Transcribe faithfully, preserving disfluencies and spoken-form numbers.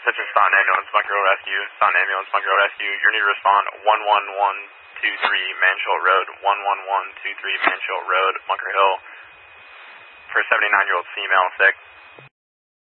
Attention Staunton Ambulance, Bunker Hill Rescue. Staunton Ambulance, Bunker Hill Rescue. You need to respond one one one two three Mansfield Road, one one one two three Mansfield Road, Bunker Hill. For a seventy-nine-year-old female sick.